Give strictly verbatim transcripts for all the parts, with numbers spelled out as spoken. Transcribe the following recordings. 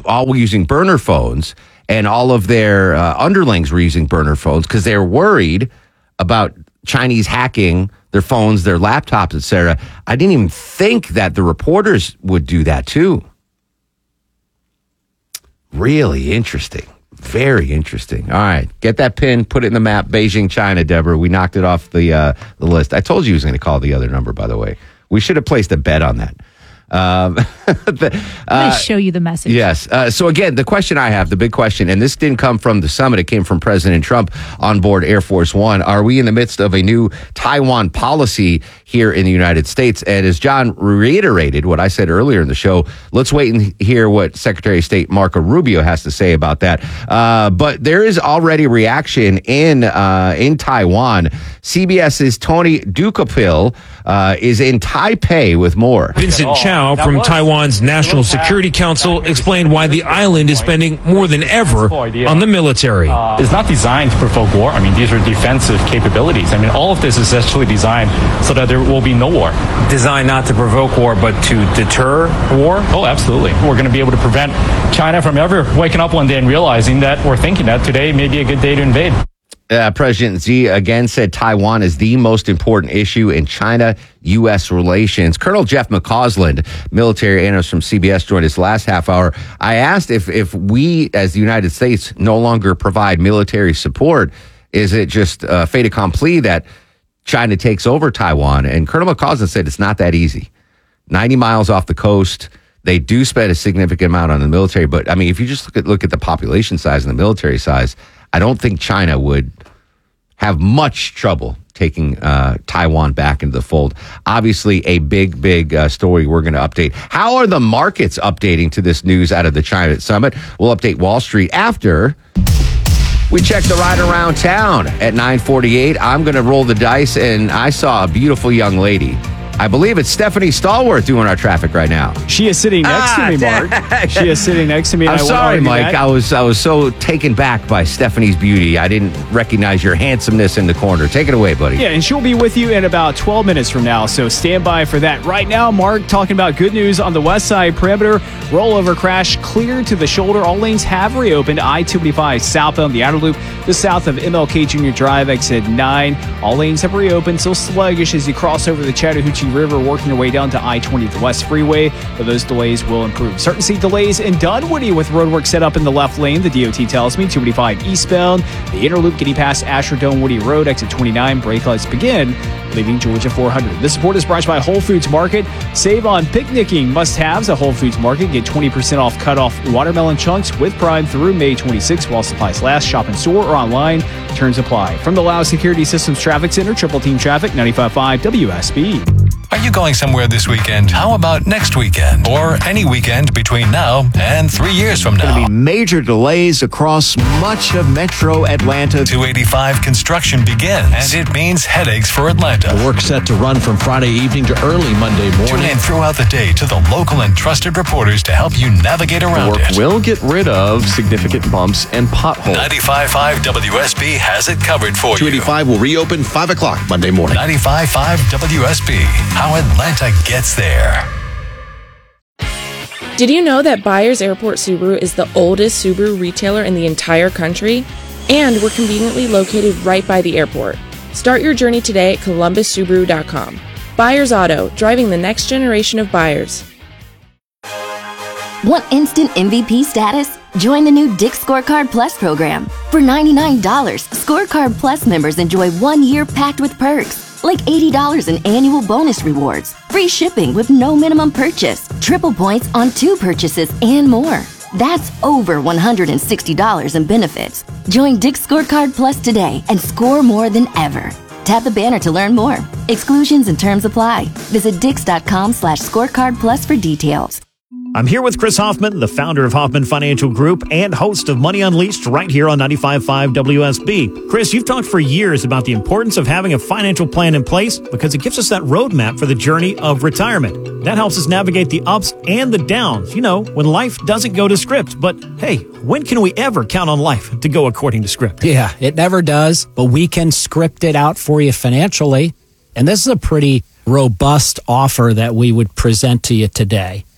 all using burner phones, and all of their uh, underlings were using burner phones because they were worried about Chinese hacking their phones, their laptops, et cetera. I didn't even think that the reporters would do that too. Really interesting. Very interesting. All right. Get that pin, put it in the map. Beijing, China, Deborah. We knocked it off the uh, the list. I told you he was going to call the other number, by the way. We should have placed a bet on that. Um, the, uh, I'm going to show you the message. Yes. Uh, so again, the question I have, the big question, and this didn't come from the summit. It came from President Trump on board Air Force One. Are we in the midst of a new Taiwan policy here in the United States? And as John reiterated what I said earlier in the show, let's wait and hear what Secretary of State Marco Rubio has to say about that. Uh, but there is already reaction in uh, in Taiwan. CBS's Tony Ducapil uh, is in Taipei with more. Vincent Chow from Taiwan's National Security Council explained why the island is spending more than ever on the military. Uh, it's not designed to provoke war. I mean, these are defensive capabilities. I mean, all of this is actually designed so that there will be no war. Designed not to provoke war, but to deter war? Oh, absolutely. We're going to be able to prevent China from ever waking up one day and realizing that we're thinking that today may be a good day to invade. Uh, President Xi again said Taiwan is the most important issue in China-U S relations. Colonel Jeff McCausland, military analyst from C B S, joined us last half hour. I asked if, if we, as the United States, no longer provide military support, is it just uh, fait accompli that China takes over Taiwan? And Colonel McCausland said it's not that easy. ninety miles off the coast. They do spend a significant amount on the military. But, I mean, if you just look at, look at the population size and the military size, I don't think China would have much trouble taking uh, Taiwan back into the fold. Obviously, a big, big uh, story we're going to update. How are the markets updating to this news out of the China Summit? We'll update Wall Street after we check the ride around town at nine forty-eight. I'm going to roll the dice, and I saw a beautiful young lady. I believe it's Stephanie Stallworth doing our traffic right now. She is sitting next ah, to me, Mark. She is sitting next to me. I'm I sorry, Mike. That. I was I was so taken back by Stephanie's beauty. I didn't recognize your handsomeness in the corner. Take it away, buddy. Yeah, and she'll be with you in about twelve minutes from now, so stand by for that. Right now, Mark, talking about good news on the west side perimeter. Rollover crash clear to the shoulder. All lanes have reopened. I two eighty-five southbound the outer loop, just south of M L K Junior Drive, exit nine. All lanes have reopened. Still sluggish as you cross over the Chattahoochee River, working your way down to I twenty the West Freeway, but those delays will improve. Starting to see delays in Dunwoody with roadwork set up in the left lane. The D O T tells me two eighty-five eastbound. The inner loop getting past Ashford Woody Road, exit twenty-nine. Brake lights begin, leaving Georgia four hundred. This report is brought to you by Whole Foods Market. Save on picnicking must-haves at Whole Foods Market. Get twenty percent off cut-off watermelon chunks with Prime through May twenty-sixth while supplies last. Shop in store or online. Terms apply. From the Lao Security Systems Traffic Center, Triple Team Traffic, ninety-five point five W S B. Are you going somewhere this weekend? How about next weekend? Or any weekend between now and three years from now? Going to be major delays across much of Metro Atlanta. two eighty-five construction begins, and it means headaches for Atlanta. The work set to run from Friday evening to early Monday morning. Tune in throughout the day to the local and trusted reporters to help you navigate around the work it. Will get rid of significant bumps and potholes. ninety-five point five W S B has it covered for two you. two eighty-five will reopen five o'clock Monday morning. ninety-five point five W S B. How Atlanta gets there. Did you know that Byers Airport Subaru is the oldest Subaru retailer in the entire country? And we're conveniently located right by the airport. Start your journey today at columbus subaru dot com. Byers Auto, driving the next generation of buyers. Want instant M V P status? Join the new Dick's Scorecard Plus program. For ninety-nine dollars, Scorecard Plus members enjoy one year packed with perks, like eighty dollars in annual bonus rewards, free shipping with no minimum purchase, triple points on two purchases, and more. That's over one hundred sixty dollars in benefits. Join Dick's Scorecard Plus today and score more than ever. Tap the banner to learn more. Exclusions and terms apply. Visit dix.com slash scorecard plus for details. I'm here with Chris Hoffman, the founder of Hoffman Financial Group and host of Money Unleashed right here on ninety-five point five W S B. Chris, you've talked for years about the importance of having a financial plan in place because it gives us that roadmap for the journey of retirement. That helps us navigate the ups and the downs, you know, when life doesn't go to script. But hey, when can we ever count on life to go according to script? Yeah, it never does, but we can script it out for you financially. And this is a pretty robust offer that we would present to you today.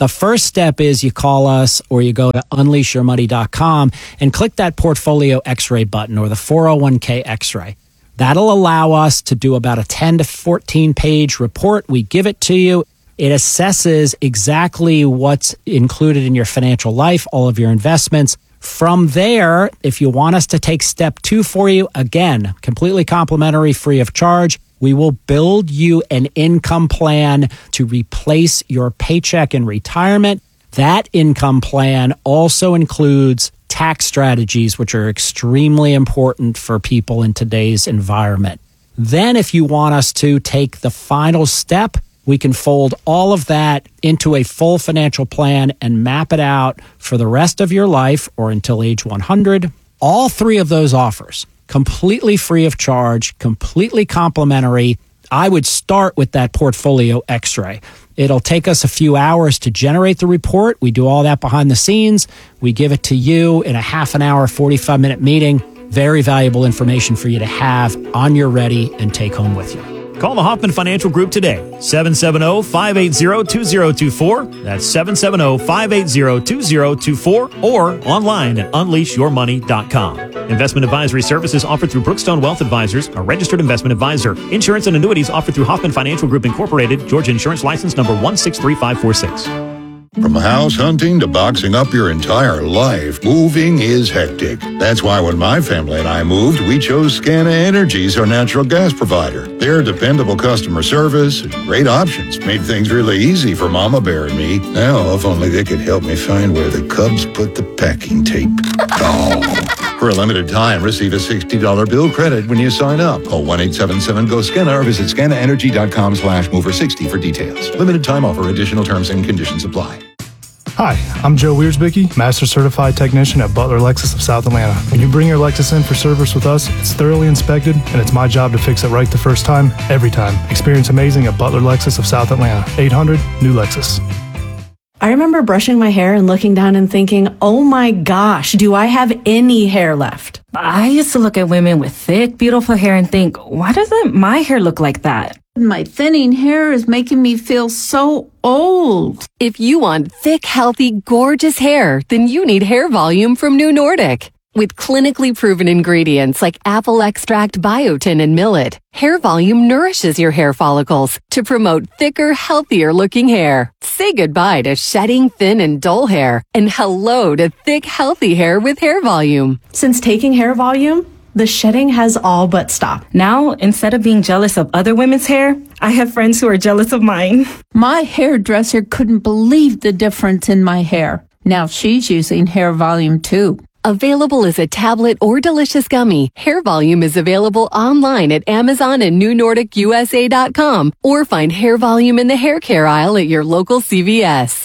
The first step is you call us or you go to unleash your money dot com and click that portfolio x-ray button or the four oh one k x-ray. That'll allow us to do about a ten to fourteen page report. We give it to you. It assesses exactly what's included in your financial life, all of your investments. From there, if you want us to take step two for you, again, completely complimentary, free of charge, we will build you an income plan to replace your paycheck in retirement. That income plan also includes tax strategies, which are extremely important for people in today's environment. Then if you want us to take the final step, we can fold all of that into a full financial plan and map it out for the rest of your life or until age one hundred. All three of those offers, completely free of charge, completely complimentary. I would start with that portfolio x-ray. It'll take us a few hours to generate the report. We do all that behind the scenes. We give it to you in a half an hour, forty-five minute meeting. Very valuable information for you to have on your ready and take home with you. Call the Hoffman Financial Group today, seven seven zero, five eight zero, two zero two four. That's seven seven zero, five eight zero, two zero two four or online at unleash your money dot com. Investment advisory services offered through Brookstone Wealth Advisors, a registered investment advisor. Insurance and annuities offered through Hoffman Financial Group Incorporated, Georgia Insurance License number one six three five four six. From house hunting to boxing up your entire life, moving is hectic. That's why when my family and I moved, we chose Scana Energy as our natural gas provider. Their dependable customer service and great options made things really easy for Mama Bear and me. Now, if only they could help me find where the Cubs put the packing tape. Oh. For a limited time, receive a sixty dollars bill credit when you sign up. Call one eight seven seven G O S C A N A or visit scana energy dot com slash mover sixty for details. Limited time offer. Additional terms and conditions apply. Hi, I'm Joe Wiersbicky, Master Certified Technician at Butler Lexus of South Atlanta. When you bring your Lexus in for service with us, it's thoroughly inspected, and it's my job to fix it right the first time, every time. Experience amazing at Butler Lexus of South Atlanta. eight hundred, new Lexus. I remember brushing my hair and looking down and thinking, oh my gosh, do I have any hair left? I used to look at women with thick, beautiful hair and think, why doesn't my hair look like that? My thinning hair is making me feel so old. If you want thick, healthy, gorgeous hair, then you need Hair Volume from New Nordic. With clinically proven ingredients like apple extract, biotin, and millet, Hair Volume nourishes your hair follicles to promote thicker, healthier looking hair. Say goodbye to shedding, thin, and dull hair, and hello to thick, healthy hair with Hair Volume. Since taking Hair Volume, the shedding has all but stopped. Now, instead of being jealous of other women's hair, I have friends who are jealous of mine. My hairdresser couldn't believe the difference in my hair. Now she's using Hair Volume too. Available as a tablet or delicious gummy, Hair Volume is available online at Amazon and new nordic u s a dot com or find Hair Volume in the hair care aisle at your local C V S.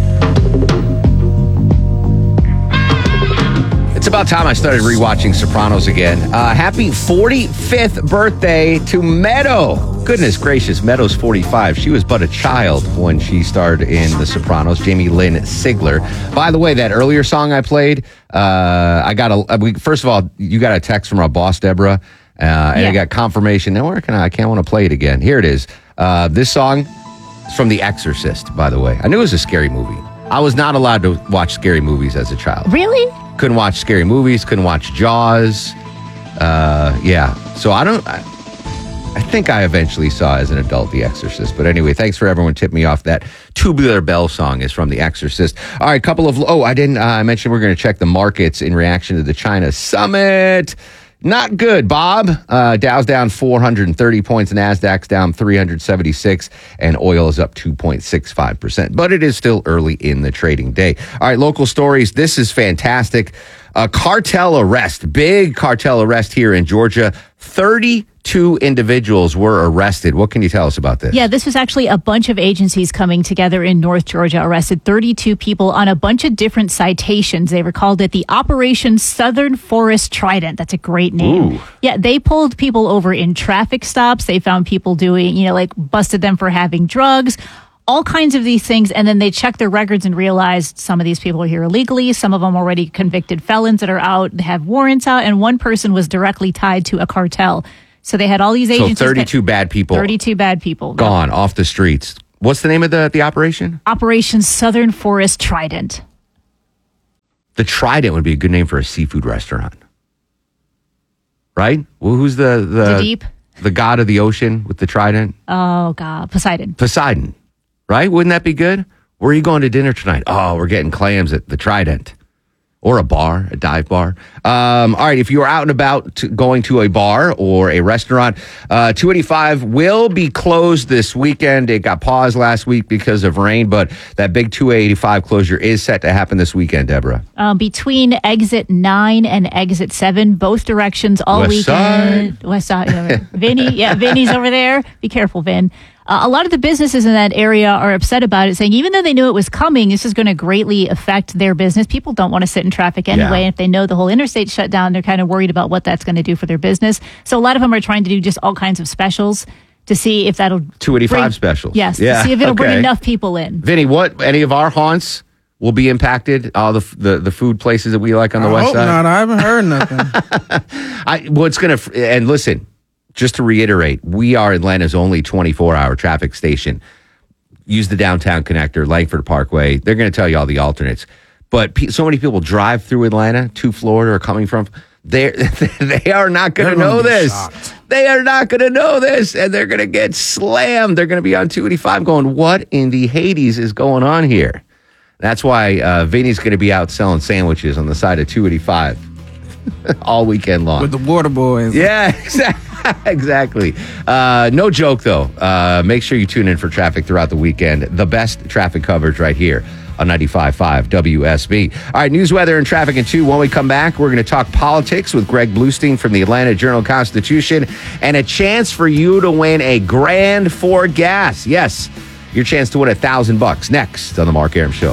It's about time I started rewatching Sopranos again. Uh, happy forty-fifth birthday to Meadow. Goodness gracious, Meadow's forty-five. She was but a child when she starred in The Sopranos. Jamie Lynn Sigler. By the way, that earlier song I played, uh, I got a. We, first of all, you got a text from our boss, Deborah, uh, and yeah. I got confirmation. Now, where can I? I can't want to play it again. Here it is. Uh, this song is from The Exorcist, by the way. I knew it was a scary movie. I was not allowed to watch scary movies as a child. Really? Couldn't watch scary movies, couldn't watch Jaws. Uh, yeah. So I don't, I, I think I eventually saw as an adult The Exorcist. But anyway, thanks for everyone tipping me off. That Tubular Bell song is from The Exorcist. All right, couple of, oh, I didn't, uh, I mentioned we're going to check the markets in reaction to the China summit. Not good, Bob. Uh, Dow's down four hundred thirty points, NASDAQ's down three hundred seventy-six, and oil is up two point six five percent. But it is still early in the trading day. All right, local stories. This is fantastic. A cartel arrest, big cartel arrest here in Georgia. thirty-two individuals were arrested. What can you tell us about this? Yeah, this was actually a bunch of agencies coming together in North Georgia, arrested thirty-two people on a bunch of different citations. They were called it the Operation Southern Forest Trident. That's a great name. Ooh. Yeah, they pulled people over in traffic stops. They found people doing, you know, like busted them for having drugs, all kinds of these things, and then they checked their records and realized some of these people are here illegally, some of them already convicted felons that are out, have warrants out, and one person was directly tied to a cartel. So they had all these agencies. So thirty-two bad people. thirty-two bad people. Gone off the streets. What's the name of the, the operation? Operation Southern Forest Trident. The Trident would be a good name for a seafood restaurant. Right? Well, who's the... The, The deep? The god of the ocean with the trident? Oh, God. Poseidon. Poseidon. Right? Wouldn't that be good? Where are you going to dinner tonight? Oh, we're getting clams at the Trident. Or a bar, a dive bar. Um, all right, if you are out and about to going to a bar or a restaurant, uh, two eighty-five will be closed this weekend. It got paused last week because of rain, but that big two eighty-five closure is set to happen this weekend, Deborah. Um, between exit nine and exit seven, both directions all West weekend. side. West side. Yeah, Vinny, yeah, Vinny's over there. Be careful, Vin. Uh, a lot of the businesses in that area are upset about it, saying even though they knew it was coming, this is going to greatly affect their business. People don't want to sit in traffic anyway. Yeah. And if they know the whole interstate shut down, they're kind of worried about what that's going to do for their business. So a lot of them are trying to do just all kinds of specials to see if that'll... two eighty-five bring, specials. Yes, Yeah, to see if it'll bring okay. enough people in. Vinny, what, any of our haunts will be impacted? All the the, the food places that we like on the I west hope side? not. I haven't heard nothing. I, what's going to, and listen, just to reiterate, we are Atlanta's only twenty-four hour traffic station. Use the downtown connector, Langford Parkway. They're going to tell you all the alternates. But pe- so many people drive through Atlanta to Florida or coming from, they they are not going to know this. Shocked. They are not going to know this, and they're going to get slammed. They're going to be on two eighty-five going, what in the Hades is going on here? That's why uh, Vinny's going to be out selling sandwiches on the side of two eighty-five all weekend long. With the water boys. Yeah, exactly. Exactly. Uh, no joke, though. Uh, make sure you tune in for traffic throughout the weekend. The best traffic coverage right here on ninety-five point five W S B. All right, news, weather, and traffic in two. When we come back, we're going to talk politics with Greg Bluestein from the Atlanta Journal-Constitution and a chance for you to win a grand for gas. Yes, your chance to win a thousand bucks next on the Mark Arum Show.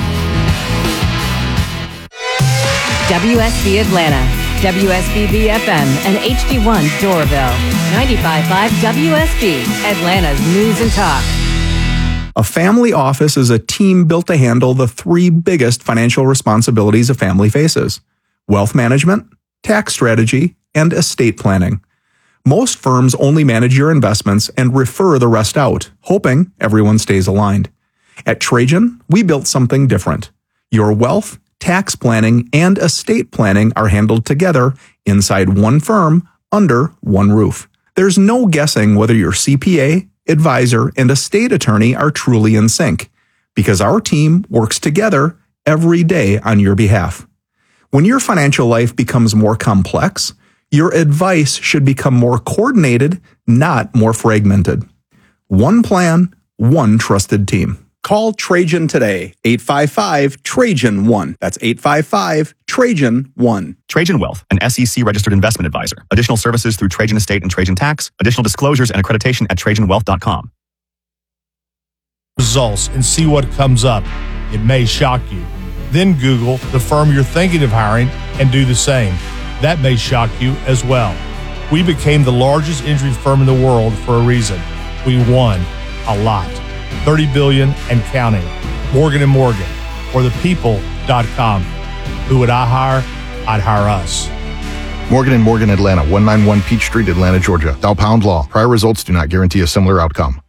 W S B Atlanta, W S B B F M, and H D one Doraville. ninety-five point five W S B, Atlanta's news and talk. A family office is a team built to handle the three biggest financial responsibilities a family faces: wealth management, tax strategy, and estate planning. Most firms only manage your investments and refer the rest out, hoping everyone stays aligned. At Trajan, we built something different. Your wealth, tax planning, and estate planning are handled together inside one firm under one roof. There's no guessing whether your C P A, advisor, and estate attorney are truly in sync, because our team works together every day on your behalf. When your financial life becomes more complex, your advice should become more coordinated, not more fragmented. One plan, one trusted team. Call Trajan today, eight five five, Trajan one. That's eight five five, Trajan one. Trajan Wealth, an S E C-registered investment advisor. Additional services through Trajan Estate and Trajan Tax. Additional disclosures and accreditation at trajan wealth dot com. Results and see what comes up. It may shock you. Then Google the firm you're thinking of hiring and do the same. That may shock you as well. We became the largest injury firm in the world for a reason. We won a lot. thirty billion dollars and counting. Morgan and Morgan, or the people dot com. Who would I hire? I'd hire us. Morgan and Morgan Atlanta, one ninety-one Peach Street, Atlanta, Georgia. Thou pound law. Prior results do not guarantee a similar outcome.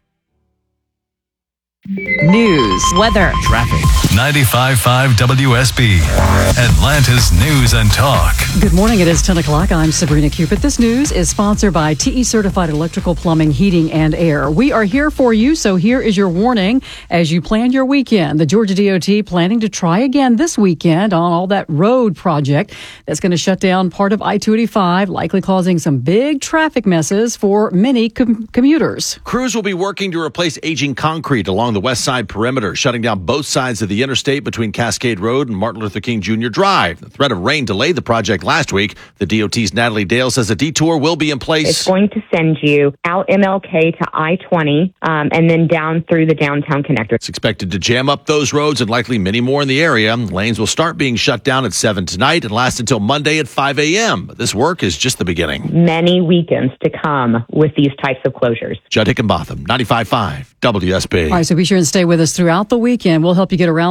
News, weather, traffic. ninety-five point five W S B, Atlanta's news and talk. Good morning. It is ten o'clock. I'm Sabrina Cupid. This news is sponsored by T E Certified Electrical Plumbing, Heating, and Air. We are here for you, so here is your warning as you plan your weekend. The Georgia D O T planning to try again this weekend on all that road project that's going to shut down part of I two eighty-five, likely causing some big traffic messes for many com- commuters. Crews will be working to replace aging concrete along the west side perimeter, shutting down both sides of the interstate between Cascade Road and Martin Luther King Junior Drive. The threat of rain delayed the project last week. The D O T's Natalie Dale says a detour will be in place. It's going to send you out M L K to I twenty um, and then down through the downtown connector. It's expected to jam up those roads and likely many more in the area. Lanes will start being shut down at seven tonight and last until Monday at five a.m. But this work is just the beginning. Many weekends to come with these types of closures. Judd Hickenbotham, ninety-five point five W S B. All right, so be sure and stay with us throughout the weekend. We'll help you get around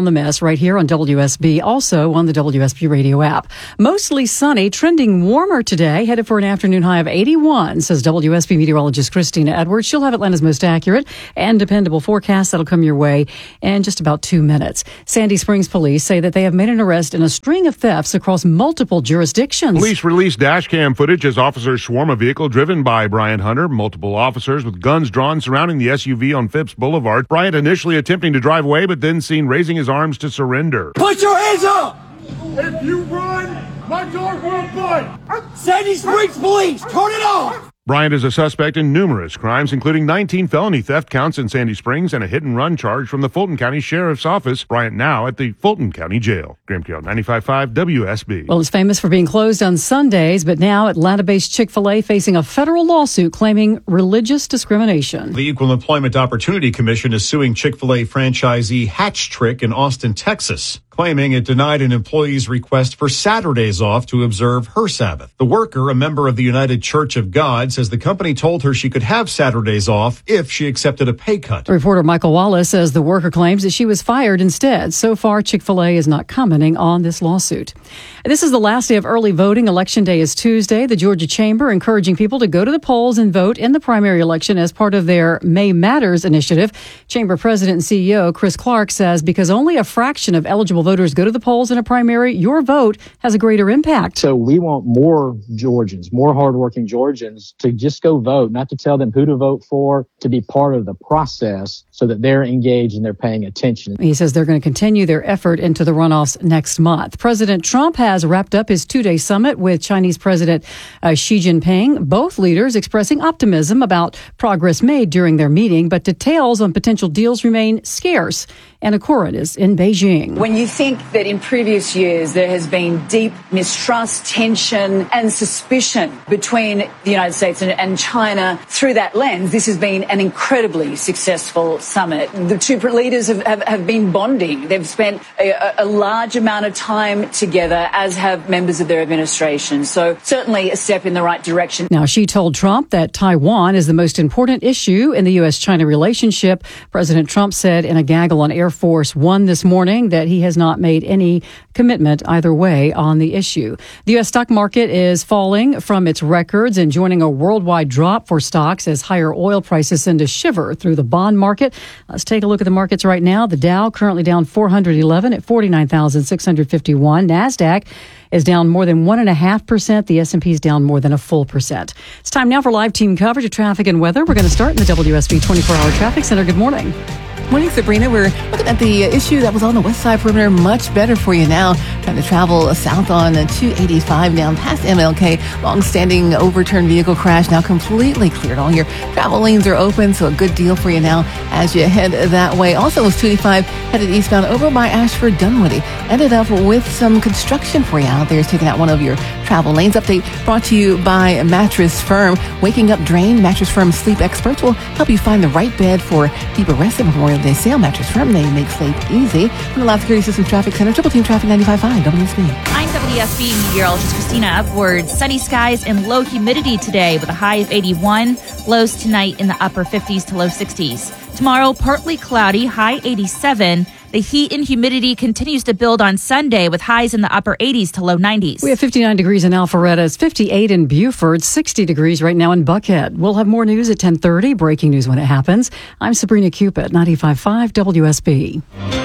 around the mess right here on W S B, also on the W S B radio app. Mostly sunny, trending warmer today, headed for an afternoon high of eighty-one, says W S B meteorologist Christina Edwards. She'll have Atlanta's most accurate and dependable forecast that'll come your way in just about two minutes. Sandy Springs police say that they have made an arrest in a string of thefts across multiple jurisdictions. Police released dash cam footage as officers swarm a vehicle driven by Bryant Hunter. Multiple officers with guns drawn surrounding the S U V on Phipps Boulevard. Bryant initially attempting to drive away, but then seen raising his arms to surrender. Put your hands up! If you run, my dog will bite! Sandy Springs Police, turn it off! Bryant is a suspect in numerous crimes, including nineteen felony theft counts in Sandy Springs and a hit-and-run charge from the Fulton County Sheriff's Office. Bryant now at the Fulton County Jail. Graham Kell, ninety-five point five W S B. Well, it's famous for being closed on Sundays, but now Atlanta-based Chick-fil-A facing a federal lawsuit claiming religious discrimination. The Equal Employment Opportunity Commission is suing Chick-fil-A franchisee Hatch Trick in Austin, Texas, claiming it denied an employee's request for Saturdays off to observe her Sabbath. The worker, a member of the United Church of God, says the company told her she could have Saturdays off if she accepted a pay cut. Reporter Michael Wallace says the worker claims that she was fired instead. So far, Chick-fil-A is not commenting on this lawsuit. This is the last day of early voting. Election day is Tuesday. The Georgia Chamber encouraging people to go to the polls and vote in the primary election as part of their May Matters initiative. Chamber President and C E O Chris Clark says because only a fraction of eligible voters go to the polls in a primary, your vote has a greater impact. So we want more Georgians, more hardworking Georgians to just go vote, not to tell them who to vote for, to be part of the process so that they're engaged and they're paying attention. He says they're going to continue their effort into the runoffs next month. President Trump has wrapped up his two-day summit with Chinese President uh, Xi Jinping, both leaders expressing optimism about progress made during their meeting, but details on potential deals remain scarce. Anna Corin is in Beijing. When you think that in previous years there has been deep mistrust, tension and suspicion between the United States and, and China through that lens, this has been an incredibly successful summit. The two leaders have, have, have been bonding. They've spent a, a large amount of time together, as have members of their administration. So certainly a step in the right direction. Now, Xi told Trump that Taiwan is the most important issue in the U S China relationship. President Trump said in a gaggle on Air Force One this morning that he has not made any commitment either way on the issue. The U S stock market is falling from its records and joining a worldwide drop for stocks as higher oil prices send a shiver through the bond market. Let's take a look at the markets right now. The Dow currently down four hundred eleven at forty-nine thousand six hundred fifty-one. NASDAQ is down more than one and a half percent. The S and P is down more than a full percent. It's time now for live team coverage of traffic and weather. We're going to start in the W S B twenty-four hour Traffic Center. Good morning. Morning, Sabrina. We're looking at the issue that was on the west side perimeter. Much better for you now. Trying to travel south on two eighty-five down past M L K. Long-standing overturned vehicle crash now completely cleared. All your travel lanes are open, so a good deal for you now as you head that way. Also, was two eighty-five headed eastbound over by Ashford Dunwoody. Ended up with some construction for you out there. It's taking out one of your travel lanes. Update brought to you by Mattress Firm. Waking up drained, Mattress Firm sleep experts will help you find the right bed for deeper rest at Memorial Day sale. Mattress Firm, they make sleep easy. From the Loud Security Systems Traffic Center, Triple Team Traffic ninety-five point five W S B. I'm W S B meteorologist Christina Upwards. Sunny skies and low humidity today with a high of eighty-one. Lows tonight in the upper fifties to low sixties. Tomorrow, partly cloudy, high eighty-seven. The heat and humidity continues to build on Sunday with highs in the upper eighties to low nineties. We have fifty-nine degrees in Alpharetta. It's fifty-eight in Buford, sixty degrees right now in Buckhead. We'll have more news at ten thirty. Breaking news when it happens. I'm Sabrina Cupid, ninety-five point five W S B.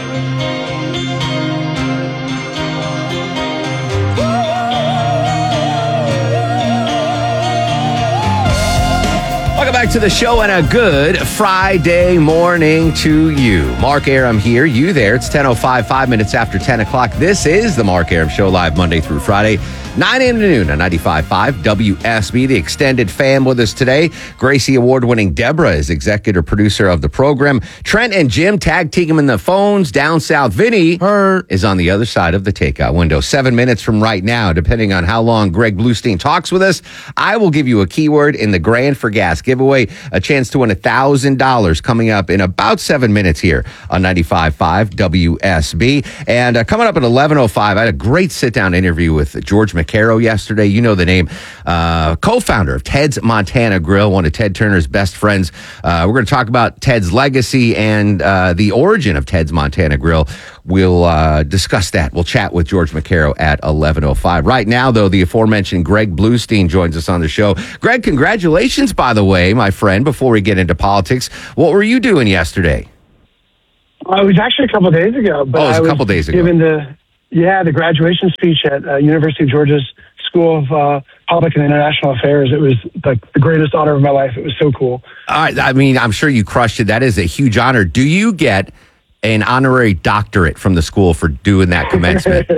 Welcome back to the show and a good Friday morning to you. Mark Aram here, you there. It's ten oh five, five minutes after ten o'clock. This is the Mark Aram Show, live Monday through Friday, nine a.m. to noon on ninety-five point five W S B. The extended fam with us today. Gracie Award-winning Deborah is executive producer of the program. Trent and Jim tag team in the phones. Down south, Vinny Her is on the other side of the takeout window. Seven minutes from right now, depending on how long Greg Bluestein talks with us, I will give you a keyword in the Grand for Gas giveaway. away a chance to win one thousand dollars coming up in about seven minutes here on ninety-five point five W S B. And uh, coming up at eleven oh five, I had a great sit-down interview with George McCarrow yesterday. You know the name. Uh, co-founder of Ted's Montana Grill, one of Ted Turner's best friends. Uh, we're going to talk about Ted's legacy and uh, the origin of Ted's Montana Grill. We'll uh, discuss that. We'll chat with George McCarrow at eleven oh five. Right now, though, the aforementioned Greg Bluestein joins us on the show. Greg, congratulations, by the way, my friend, before we get into politics. What were you doing yesterday? Uh, it was actually a couple of days ago. But oh, it was I a was couple of days ago. Given the, yeah, the graduation speech at uh, University of Georgia's School of uh, Public and International Affairs. It was like the greatest honor of my life. It was so cool. All right, I mean, I'm sure you crushed it. That is a huge honor. Do you get an honorary doctorate from the school for doing that commencement?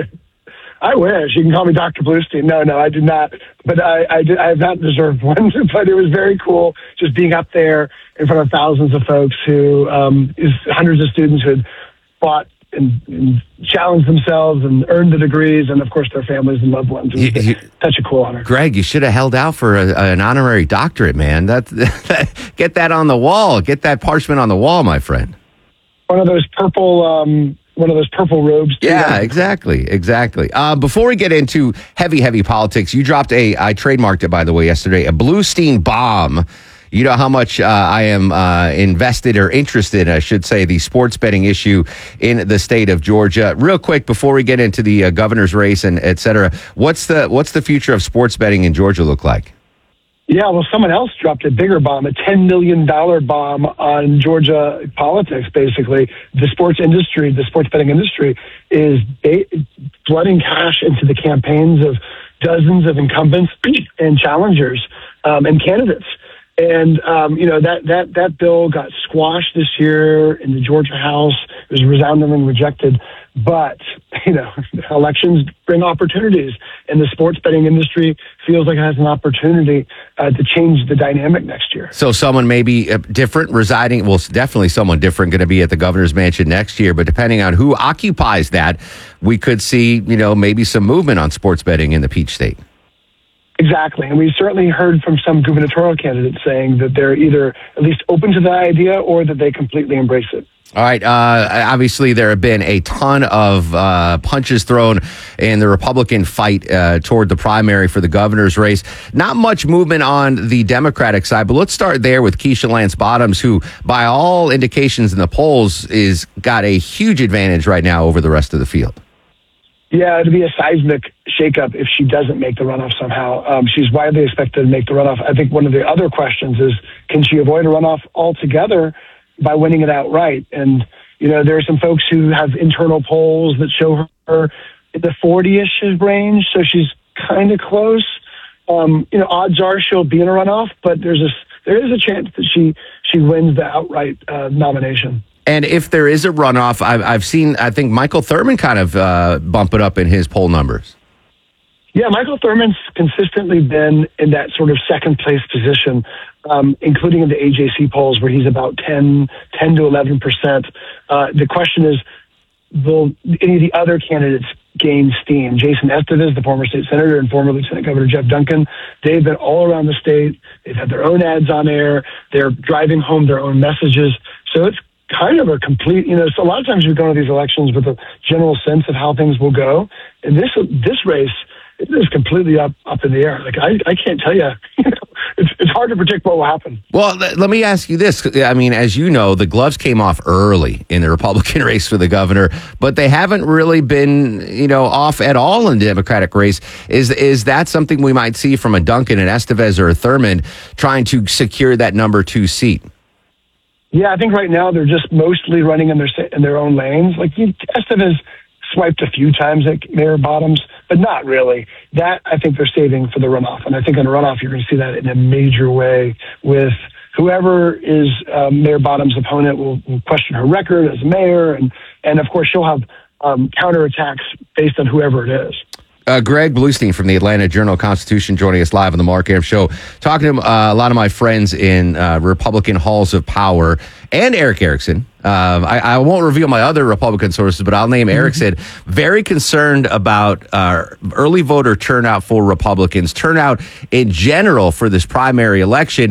I wish. You can call me Doctor Bluestein. No, no, I did not. But I, I, did, I have not deserved one. But it was very cool just being up there in front of thousands of folks who, um, is hundreds of students who had fought and, and challenged themselves and earned the degrees, and of course their families and loved ones. It was You- such a cool honor. Greg, you should have held out for a, an honorary doctorate, man. That, that get that on the wall. Get that parchment on the wall, my friend. One of those purple, um, one of those purple robes. too. Yeah, exactly, exactly. Uh, before we get into heavy, heavy politics, you dropped a, I trademarked it, by the way, yesterday, a Bluestein bomb. You know how much uh, I am uh, invested or interested, I should say, the sports betting issue in the state of Georgia. Real quick, before we get into the uh, governor's race and et cetera, what's the, what's the future of sports betting in Georgia look like? Yeah, well, someone else dropped a bigger bomb, a ten million dollars bomb on Georgia politics, basically. The sports industry, the sports betting industry, is ba- flooding cash into the campaigns of dozens of incumbents and challengers um, and candidates. And, um, you know, that, that, that bill got squashed this year in the Georgia House. It was resoundingly rejected. But, you know, elections bring opportunities, and the sports betting industry feels like it has an opportunity uh, to change the dynamic next year. So someone maybe uh, different residing, well, definitely someone different going to be at the governor's mansion next year, but depending on who occupies that, we could see, you know, maybe some movement on sports betting in the Peach State. Exactly. And we certainly heard from some gubernatorial candidates saying that they're either at least open to the idea or that they completely embrace it. All right. Uh, obviously, there have been a ton of uh, punches thrown in the Republican fight uh, toward the primary for the governor's race. Not much movement on the Democratic side, but let's start there with Keisha Lance Bottoms, who, by all indications in the polls, is got a huge advantage right now over the rest of the field. Yeah, it'd be a seismic shakeup if she doesn't make the runoff somehow. Um, she's widely expected to make the runoff. I think one of the other questions is, can she avoid a runoff altogether by winning it outright? And, you know, there are some folks who have internal polls that show her in the forty-ish range, so she's kind of close. Um, you know, odds are she'll be in a runoff, but there's a, there is a chance that she, she wins the outright uh, nomination. And if there is a runoff, I've, I've seen, I think Michael Thurman kind of uh, bump it up in his poll numbers. Yeah, Michael Thurman's consistently been in that sort of second place position, um, including in the A J C polls where he's about ten, ten to eleven percent. Uh, the question is, will any of the other candidates gain steam? Jason Estevez, the former state senator, and former Lieutenant Governor Jeff Duncan, they've been all around the state. They've had their own ads on air. They're driving home their own messages. So it's kind of a complete, you know, so a lot of times we go into these elections with a general sense of how things will go. And this this race, it is completely up up in the air. Like, I, I can't tell you, you know, it's, it's hard to predict what will happen. Well, th- let me ask you this. I mean, as you know, the gloves came off early in the Republican race for the governor, but they haven't really been, you know, off at all in the Democratic race. Is is that something we might see from a Duncan, an Estevez, or a Thurman trying to secure that number two seat? Yeah, I think right now they're just mostly running in their in their own lanes. Like, Estevez swiped a few times at Mayor Bottoms, but not really. That, I think they're saving for the runoff. And I think on the runoff, you're going to see that in a major way with whoever is um, Mayor Bottoms' opponent will, will question her record as mayor. And, and of course, she'll have um, counterattacks based on whoever it is. Uh, Greg Bluestein from the Atlanta Journal-Constitution joining us live on the Mark Arum Show. Talking to uh, a lot of my friends in uh, Republican halls of power and Erick Erickson. Um, I, I won't reveal my other Republican sources, but I'll name mm-hmm. Erickson. Very concerned about uh, early voter turnout for Republicans, turnout in general for this primary election.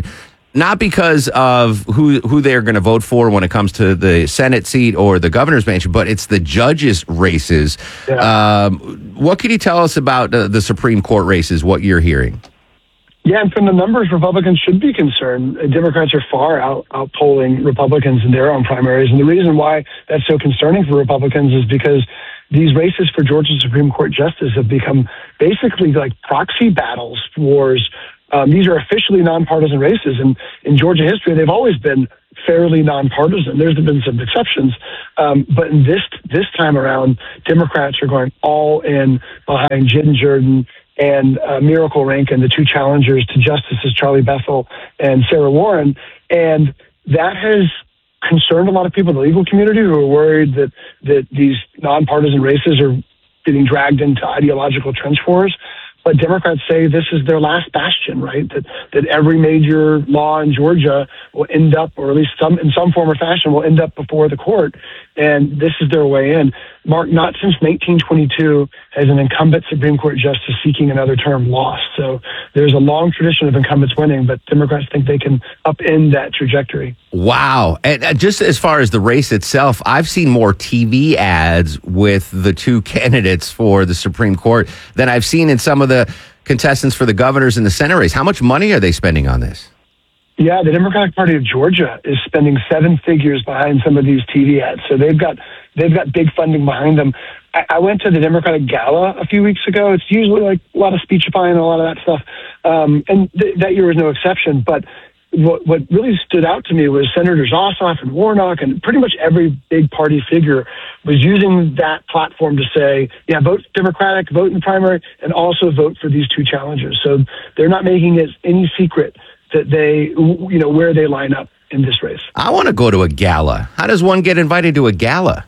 not because of who who they're going to vote for when it comes to the Senate seat or the governor's mansion, but it's the judges' races. Yeah. Um, what can you tell us about uh, the Supreme Court races, what you're hearing? Yeah, and from the numbers, Republicans should be concerned. Democrats are far out outpolling Republicans in their own primaries. And the reason why that's so concerning for Republicans is because these races for Georgia Supreme Court justice have become basically like proxy battles, wars. Um, these are officially nonpartisan races. And in Georgia history, they've always been fairly nonpartisan. There's been some exceptions. Um, but in this, this time around, Democrats are going all in behind Jen Jordan and uh, Miracle Rankin, the two challengers to justices Charlie Bethel and Sarah Warren. And that has concerned a lot of people in the legal community who are worried that, that these nonpartisan races are getting dragged into ideological trench wars. But Democrats say this is their last bastion, right? That that every major law in Georgia will end up, or at least some in some form or fashion, will end up before the court. And this is their way in. Mark, not since nineteen twenty-two has an incumbent Supreme Court justice seeking another term lost. So there's a long tradition of incumbents winning, but Democrats think they can upend that trajectory. Wow. And uh, just as far as the race itself, I've seen more T V ads with the two candidates for the Supreme Court than I've seen in some of the contestants for the governors and the Senate race. How much money are they spending on this? Yeah, the Democratic Party of Georgia is spending seven figures behind some of these T V ads. So they've got they've got big funding behind them. I, I went to the Democratic Gala a few weeks ago. It's usually like a lot of speechifying and a lot of that stuff. Um, and th- that year was no exception. But what, what really stood out to me was Senators Ossoff and Warnock and pretty much every big party figure was using that platform to say, yeah, vote Democratic, vote in the primary, and also vote for these two challengers. So they're not making it any secret that they, you know, where they line up in this race. I want to go to a gala. How does one get invited to a gala?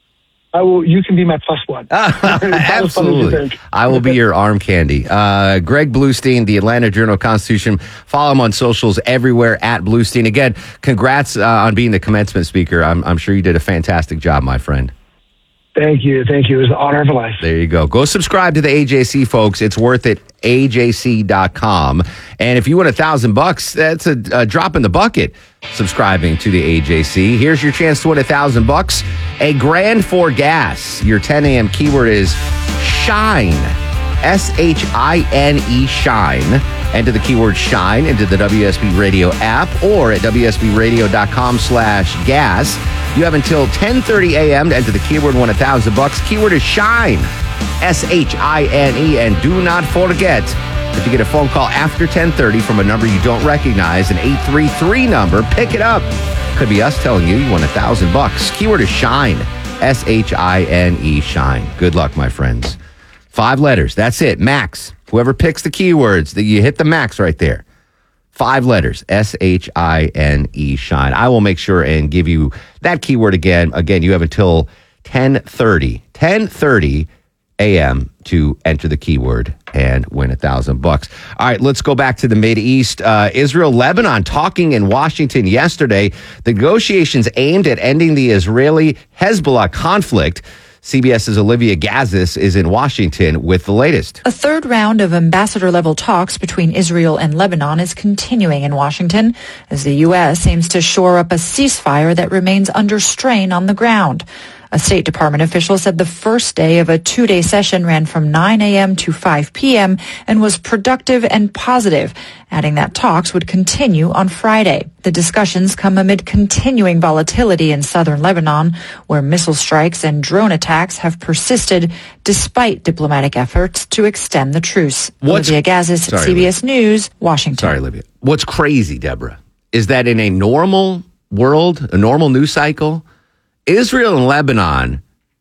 I will. You can be my plus one. Absolutely. I will be your arm candy. Uh, Greg Bluestein, the Atlanta Journal-Constitution. Follow him on socials everywhere at Bluestein. Again, congrats uh, on being the commencement speaker. I'm, I'm sure you did a fantastic job, my friend. Thank you. Thank you. It was an honor of a life. There you go. Go subscribe to the A J C, folks. It's worth it. A J C dot com. And if you win a thousand bucks, that's a, a drop in the bucket subscribing to the A J C. Here's your chance to win a thousand bucks. A grand for gas. Your ten a.m. keyword is shine. S H I N E, shine. Enter the keyword shine into the W S B Radio app or at W S B radio dot com slash gas. You have until ten thirty a.m. to enter the keyword, win a thousand bucks. Keyword is shine. S H I N E. And do not forget, if you get a phone call after ten thirty from a number you don't recognize, an eight three three number, pick it up. Could be us telling you you won a thousand bucks. Keyword is shine. S H I N E, shine. Good luck, my friends. Five letters. That's it. Max. Whoever picks the keywords, that you hit the max right there. Five letters. S H I N E, shine. I will make sure and give you that keyword again. Again, you have until ten thirty. ten thirty a.m. to enter the keyword and win a thousand bucks. All right, let's go back to the Mideast. Uh, Israel, Lebanon talking in Washington yesterday. The negotiations aimed at ending the Israeli-Hezbollah conflict. CBS's Olivia Gazis is in Washington with the latest. A third round of ambassador-level talks between Israel and Lebanon is continuing in Washington as the U S aims to shore up a ceasefire that remains under strain on the ground. A State Department official said the first day of a two-day session ran from nine a.m. to five p.m. and was productive and positive, adding that talks would continue on Friday. The discussions come amid continuing volatility in southern Lebanon, where missile strikes and drone attacks have persisted despite diplomatic efforts to extend the truce. What's, Olivia Gazis, sorry, C B S Olivia. News, Washington. Sorry, Olivia. What's crazy, Deborah, is that in a normal world, a normal news cycle, Israel and Lebanon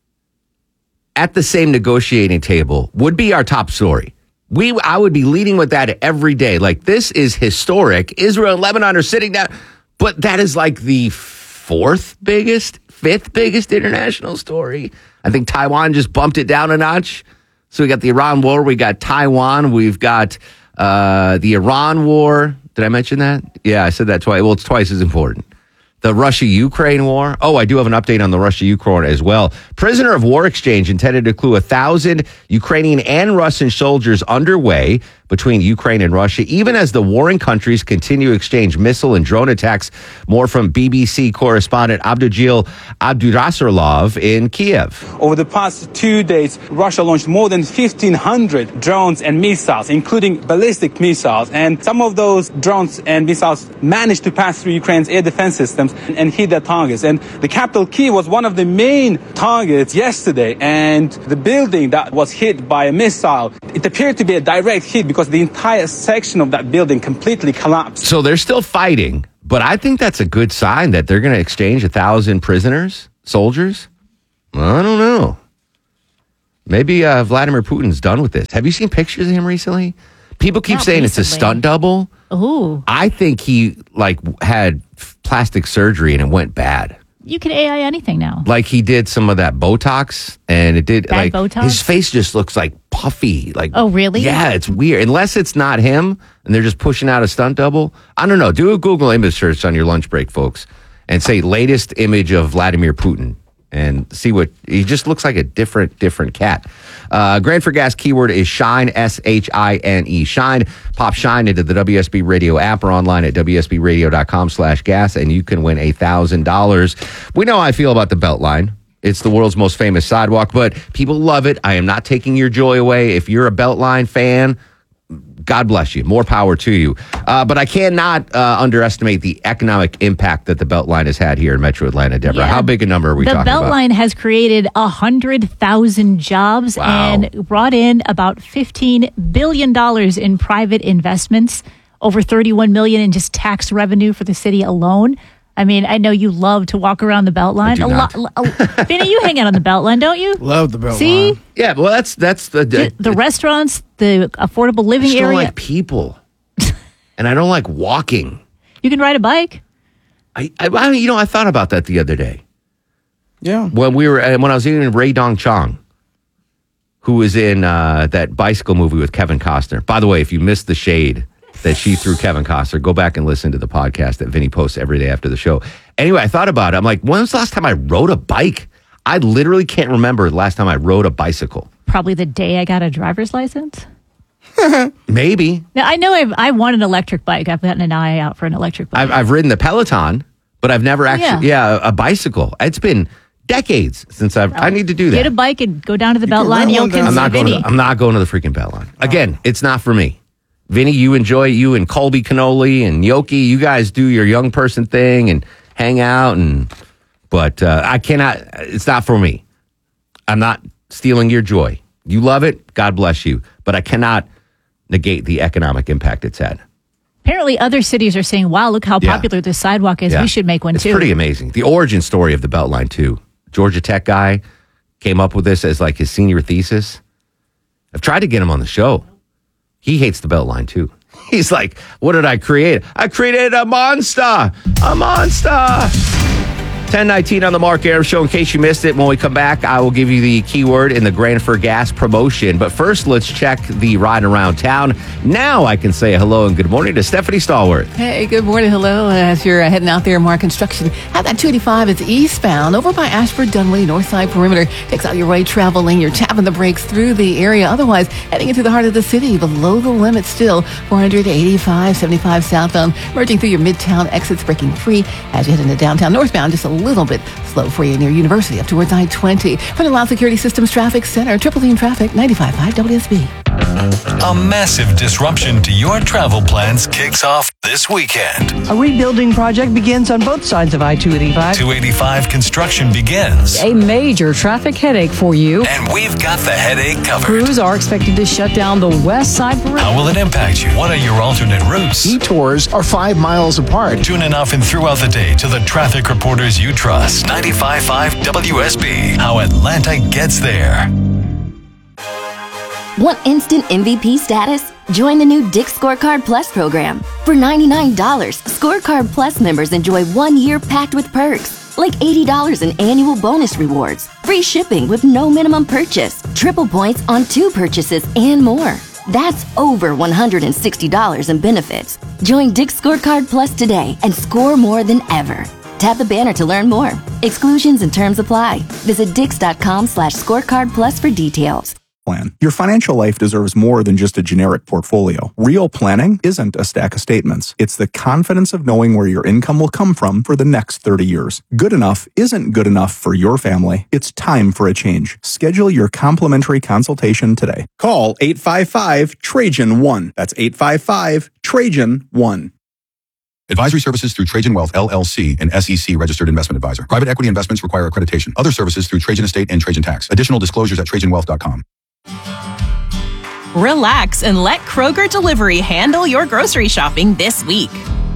at the same negotiating table would be our top story. We, I would be leading with that every day. Like, this is historic. Israel and Lebanon are sitting down, but that is like the fourth biggest, fifth biggest international story. I think Taiwan just bumped it down a notch. So we got the Iran war, we got Taiwan, we've got uh, the Iran war. Did I mention that? Yeah, I said that twice. Well, it's twice as important. The Russia-Ukraine war. Oh, I do have an update on the Russia-Ukraine war as well. Prisoner of war exchange intended to clue a thousand Ukrainian and Russian soldiers underway, between Ukraine and Russia, even as the warring countries continue to exchange missile and drone attacks. More from B B C correspondent Abdujil Abdurasulov in Kiev. Over the past two days, Russia launched more than fifteen hundred drones and missiles, including ballistic missiles. And some of those drones and missiles managed to pass through Ukraine's air defense systems and, and hit their targets. And the capital, Kyiv, was one of the main targets yesterday. And the building that was hit by a missile, it appeared to be a direct hit because the entire section of that building completely collapsed. So they're still fighting, but I think that's a good sign that they're going to exchange a thousand prisoners, soldiers. I don't know. Maybe uh, Vladimir Putin's done with this. Have you seen pictures of him recently? People keep Not saying recently. it's a stunt double. Ooh. I think he like had plastic surgery and it went bad. You can A I anything now. Like he did some of that Botox and it did Bad like Botox? his face just looks like puffy. Like Oh, really? Yeah, it's weird. Unless it's not him and they're just pushing out a stunt double. I don't know. Do a Google image search on your lunch break, folks, and say latest image of Vladimir Putin and see what he just looks like a different, different cat. Uh, Grand for Gas keyword is Shine, S H I N E, Shine. Pop Shine into the W S B Radio app or online at W S B radio dot com slash gas, and you can win one thousand dollars. We know how I feel about the Beltline. It's the world's most famous sidewalk, but people love it. I am not taking your joy away. If you're a Beltline fan, God bless you. More power to you. Uh, but I cannot uh, underestimate the economic impact that the Beltline has had here in Metro Atlanta, Deborah. Yeah. How big a number are we the talking about? Beltline has created one hundred thousand jobs Wow. and brought in about fifteen billion dollars in private investments, over thirty-one million dollars in just tax revenue for the city alone. I mean, I know you love to walk around the Beltline. I do a not. lot. A, Vinny, you hang out on the Beltline, don't you? Love the Beltline. See? Yeah, well, that's that's the The, the restaurants, the affordable I living just don't area. like people, and I don't like walking. You can ride a bike. I, I, I you know, I thought about that the other day. Yeah. When we were uh, when I was eating Ray Dong Chong, who was in uh, that bicycle movie with Kevin Costner. By the way, if you missed the shade that she threw Kevin Costner, go back and listen to the podcast that Vinny posts every day after the show. Anyway, I thought about it. I'm like, when was the last time I rode a bike? I literally can't remember the last time I rode a bicycle. Probably the day I got a driver's license. Maybe. Now, I know I've, I want an electric bike. I've gotten an eye out for an electric bike. I've, I've ridden the Peloton, but I've never actually, yeah, a, a bicycle. It's been decades since I've, I need to do that. Get a bike and go down to the Beltline. You'll I'm not, going Vinny. to, I'm not going to the freaking Beltline. Again, it's not for me. Vinny, you enjoy you and Colby Cannoli and Yoki. You guys do your young person thing and hang out. and But uh, I cannot, it's not for me. I'm not stealing your joy. You love it. God bless you. But I cannot negate the economic impact it's had. Apparently, other cities are saying, wow, look how Yeah. popular this sidewalk is. Yeah. We should make one it's too. It's pretty amazing. The origin story of the Beltline, too. Georgia Tech guy came up with this as like his senior thesis. I've tried to get him on the show. He hates the Beltline, too. He's like, what did I create? I created a monster. A monster. ten nineteen on the Mark Aram Show. In case you missed it, when we come back, I will give you the keyword in the Grand for Gas promotion. But first, let's check the ride around town. Now I can say hello and good morning to Stephanie Stallworth. Hey, good morning. Hello. As you're uh, heading out there, more construction. Have that two eighty-five. It's eastbound over by Ashford, Dunway, Northside Perimeter. Takes out your right travel lane. You're tapping the brakes through the area. Otherwise, heading into the heart of the city, below the limit still. four eighty-five, seventy-five southbound. Merging through your midtown exits, breaking free as you head into downtown. Northbound, just a little bit slow for you near University up towards I twenty. From the Loud Security Systems Traffic Center, Triple Team Traffic, ninety-five point five W S B. A massive disruption to your travel plans kicks off this weekend. A rebuilding project begins on both sides of I two eighty-five. two eighty-five construction begins. A major traffic headache for you. And we've got the headache covered. Crews are expected to shut down the west side perimeter. How will it impact you? What are your alternate routes? Detours are five miles apart. Tune in often throughout the day to the traffic reporters you trust. ninety-five point five W S B. How Atlanta gets there. Want instant M V P status? Join the new Dick's Scorecard Plus program. For ninety-nine dollars, Scorecard Plus members enjoy one year packed with perks, like eighty dollars in annual bonus rewards, free shipping with no minimum purchase, triple points on two purchases, and more. That's over one hundred sixty dollars in benefits. Join Dick's Scorecard Plus today and score more than ever. Tap the banner to learn more. Exclusions and terms apply. Visit dix.com slash scorecard plus for details. plan. Your financial life deserves more than just a generic portfolio. Real planning isn't a stack of statements. It's the confidence of knowing where your income will come from for the next thirty years. Good enough isn't good enough for your family. It's time for a change. Schedule your complimentary consultation today. Call eight five five Trajan one. That's eight five five Trajan one. Advisory services through Trajan Wealth, L L C, an S E C registered investment advisor. Private equity investments require accreditation. Other services through Trajan Estate and Trajan Tax. Additional disclosures at trajan wealth dot com. Relax and let Kroger Delivery handle your grocery shopping this week.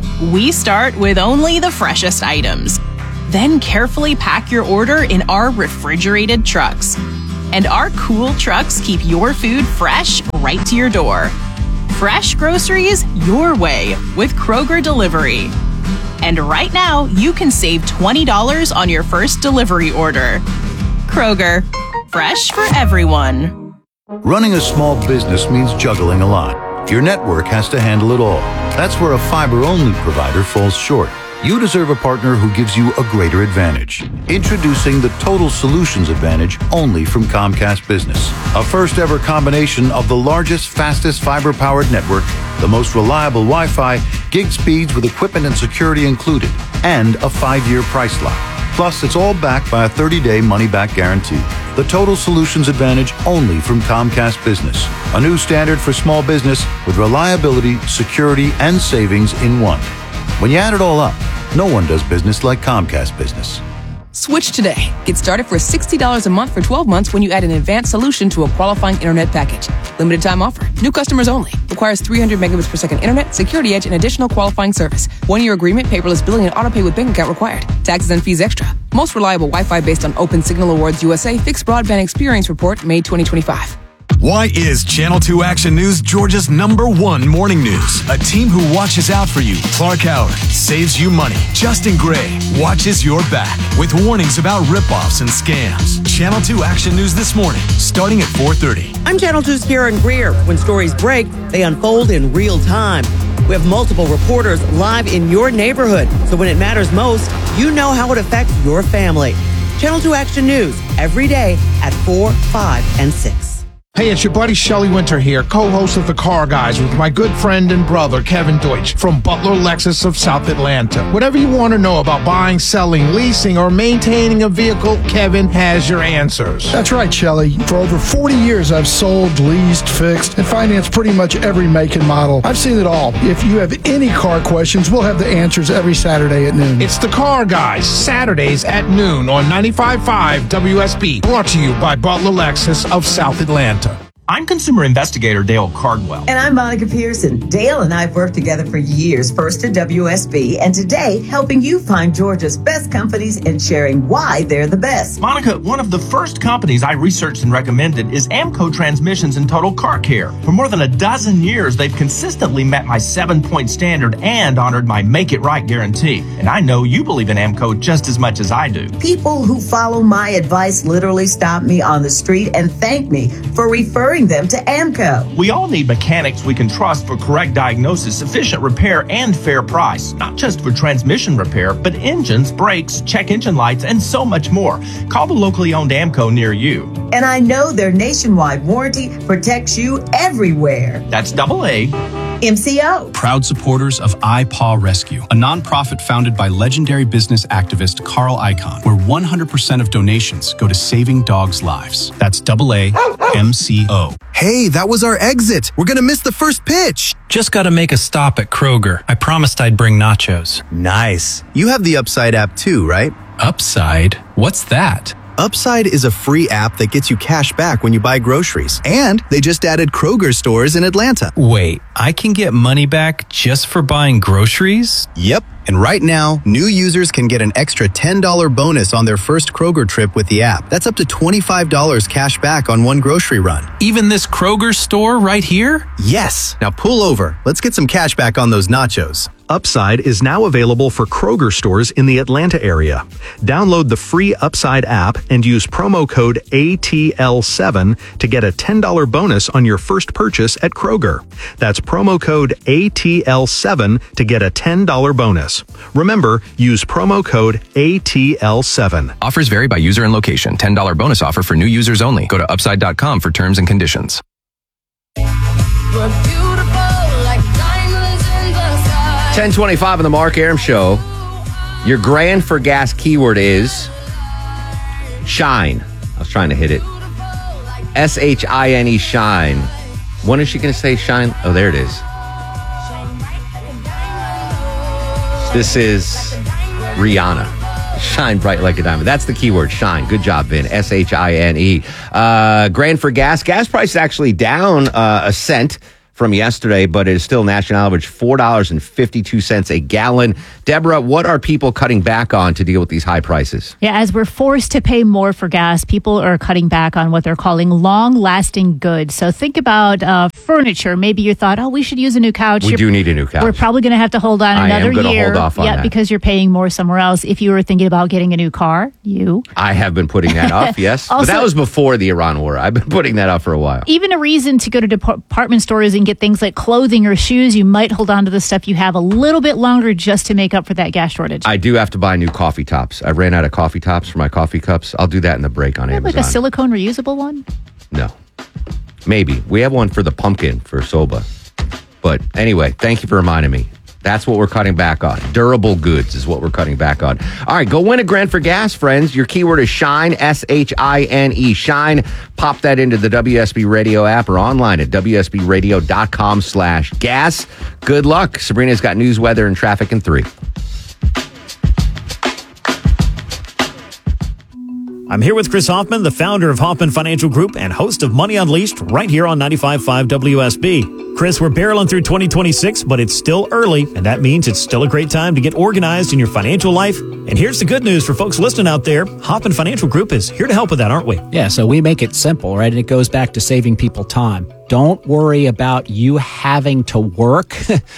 We start with only the freshest items. Then carefully pack your order in our refrigerated trucks. And our cool trucks keep your food fresh right to your door. Fresh groceries your way with Kroger Delivery. And right now, you can save twenty dollars on your first delivery order. Kroger, fresh for everyone. Running a small business means juggling a lot. Your network has to handle it all. That's where a fiber-only provider falls short. You deserve a partner who gives you a greater advantage. Introducing the Total Solutions Advantage only from Comcast Business. A first-ever combination of the largest, fastest fiber-powered network, the most reliable Wi-Fi, gig speeds with equipment and security included, and a five-year price lock. Plus, it's all backed by a thirty-day money-back guarantee. The Total Solutions Advantage only from Comcast Business. A new standard for small business with reliability, security, and savings in one. When you add it all up, no one does business like Comcast Business. Switch today. Get started for sixty dollars a month for twelve months when you add an advanced solution to a qualifying internet package. Limited time offer. New customers only. Requires three hundred megabits per second internet, security edge, and additional qualifying service. One-year agreement, paperless billing, and auto pay with bank account required. Taxes and fees extra. Most reliable Wi-Fi based on Open Signal Awards U S A Fixed Broadband Experience Report, May twenty twenty-five. Why is Channel two Action News Georgia's number one morning news? A team who watches out for you. Clark Howard saves you money. Justin Gray watches your back with warnings about ripoffs and scams. Channel two Action News this morning, starting at four thirty. I'm Channel two's Karen Greer. When stories break, they unfold in real time. We have multiple reporters live in your neighborhood, so when it matters most, you know how it affects your family. Channel two Action News, every day at four, five, and six. Hey, it's your buddy Shelley Winter here, co-host of The Car Guys with my good friend and brother, Kevin Deutsch, from Butler Lexus of South Atlanta. Whatever you want to know about buying, selling, leasing, or maintaining a vehicle, Kevin has your answers. That's right, Shelley. For over forty years, I've sold, leased, fixed, and financed pretty much every make and model. I've seen it all. If you have any car questions, we'll have the answers every Saturday at noon. It's The Car Guys, Saturdays at noon on ninety-five point five W S B, brought to you by Butler Lexus of South Atlanta. I'm consumer investigator Dale Cardwell. And I'm Monica Pearson. Dale and I have worked together for years, first at W S B, and today helping you find Georgia's best companies and sharing why they're the best. Monica, one of the first companies I researched and recommended is Amco Transmissions and Total Car Care. For more than a dozen years, they've consistently met my seven-point standard and honored my Make It Right guarantee. And I know you believe in Amco just as much as I do. People who follow my advice literally stop me on the street and thank me for referring them to Amco. We all need mechanics we can trust for correct diagnosis, efficient repair, and fair price. Not just for transmission repair, but engines, brakes, check engine lights, and so much more. Call the locally owned Amco near you. And I know their nationwide warranty protects you everywhere. That's double A. M C O. Proud supporters of iPaw Rescue, a nonprofit founded by legendary business activist Carl Icahn, where one hundred percent of donations go to saving dogs' lives. That's double A M C O. Hey, that was our exit. We're going to miss the first pitch. Just got to make a stop at Kroger. I promised I'd bring nachos. Nice. You have the Upside app too, right? Upside? What's that? Upside is a free app that gets you cash back when you buy groceries. And they just added Kroger stores in Atlanta. Wait, I can get money back just for buying groceries? Yep. And right now, new users can get an extra ten dollars bonus on their first Kroger trip with the app. That's up to twenty-five dollars cash back on one grocery run. Even this Kroger store right here? Yes. Now pull over. Let's get some cash back on those nachos. Upside is now available for Kroger stores in the Atlanta area. Download the free Upside app and use promo code A T L seven to get a ten dollars bonus on your first purchase at Kroger. That's promo code A T L seven to get a ten dollars bonus. Remember, use promo code A T L seven. Offers vary by user and location. ten dollars bonus offer for new users only. Go to upside dot com for terms and conditions. ten twenty-five on the Mark Arum Show. Your grand for gas keyword is shine. I was trying to hit it. S H I N E, shine. When is she going to say shine? Oh, there it is. This is Rihanna. Shine bright like a diamond. That's the keyword, shine. Good job, Vin. S H I N E. Uh, grand for gas. Gas price is actually down uh, a cent from yesterday, but it is still national average four dollars and fifty-two cents a gallon. Deborah, what are people cutting back on to deal with these high prices? Yeah, as we're forced to pay more for gas, people are cutting back on what they're calling long-lasting goods. So think about uh, furniture. Maybe you thought, oh, we should use a new couch. We You're, do need a new couch. We're probably going to have to hold on I another am gonna year. hold off on yeah, that. because you're paying more somewhere else. If you were thinking about getting a new car, you. I have been putting that off, yes. Also, but that was before the Iran war. I've been putting that off for a while. Even a reason to go to department stores and get things like clothing or shoes, you might hold on to the stuff you have a little bit longer just to make up for that gas shortage. I do have to buy new coffee tops. I ran out of coffee tops for my coffee cups. I'll do that in the break on You have Amazon. like a silicone reusable one? No. Maybe. We have one for the pumpkin for soba. But anyway, thank you for reminding me. That's what we're cutting back on. Durable goods is what we're cutting back on. All right, go win a grand for gas, friends. Your keyword is shine, S H I N E, shine. Pop that into the W S B Radio app or online at W S B radio dot com slash gas. Good luck. Sabrina's got news, weather, and traffic in three. I'm here with Chris Hoffman, the founder of Hoffman Financial Group and host of Money Unleashed right here on ninety-five point five W S B. Chris, we're barreling through twenty twenty-six, but it's still early, and that means it's still a great time to get organized in your financial life. And here's the good news for folks listening out there. Hoffman Financial Group is here to help with that, aren't we? Yeah, so we make it simple, right? And it goes back to saving people time. Don't worry about you having to work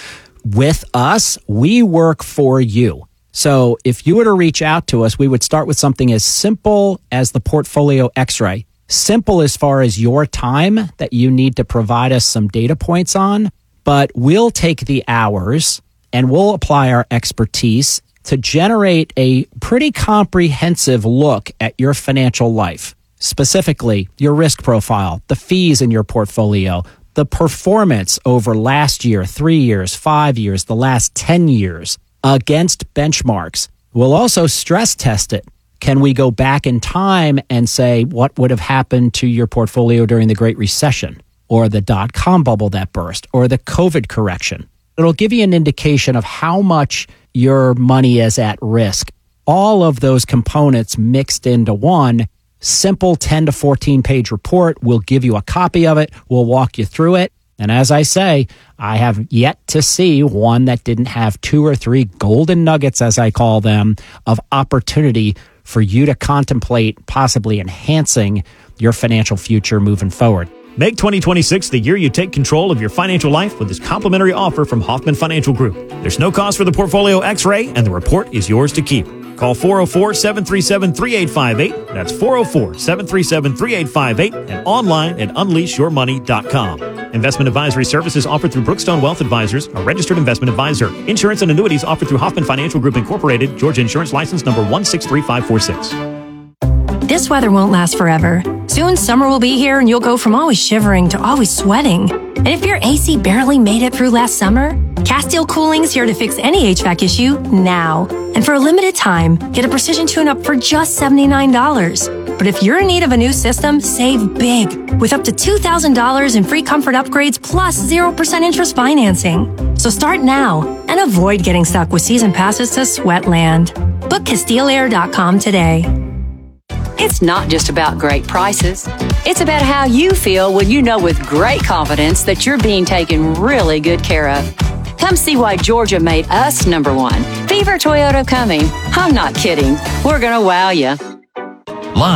with us. We work for you. So if you were to reach out to us, we would start with something as simple as the Portfolio X-ray. Simple as far as your time that you need to provide us some data points on, but we'll take the hours and we'll apply our expertise to generate a pretty comprehensive look at your financial life, specifically your risk profile, the fees in your portfolio, the performance over last year, three years, five years, the last ten years against benchmarks. We'll also stress test it. Can we go back in time and say what would have happened to your portfolio during the Great Recession or the dot-com bubble that burst or the COVID correction? It'll give you an indication of how much your money is at risk. All of those components mixed into one simple ten to fourteen page report. We'll give you a copy of it. We'll walk you through it. And as I say, I have yet to see one that didn't have two or three golden nuggets, as I call them, of opportunity for you to contemplate possibly enhancing your financial future moving forward. Make twenty twenty-six the year you take control of your financial life with this complimentary offer from Hoffman Financial Group. There's no cost for the Portfolio X-ray, and the report is yours to keep. Call four oh four, seven three seven, three eight five eight. That's four oh four, seven three seven, three eight five eight and online at unleash your money dot com. Investment advisory services offered through Brookstone Wealth Advisors, a registered investment advisor. Insurance and annuities offered through Hoffman Financial Group Incorporated, Georgia Insurance License number one six three five four six. This weather won't last forever. Soon summer will be here and you'll go from always shivering to always sweating. And if your A C barely made it through last summer, Castile Cooling's here to fix any H V A C issue now. And for a limited time, get a precision tune-up for just seventy-nine dollars. But if you're in need of a new system, save big with up to two thousand dollars in free comfort upgrades plus zero percent interest financing. So start now and avoid getting stuck with season passes to Sweatland. Book Castile Air dot com today. It's not just about great prices. It's about how you feel when you know with great confidence that you're being taken really good care of. Come see why Georgia made us number one. Fever Toyota coming. I'm not kidding. We're going to wow you. Live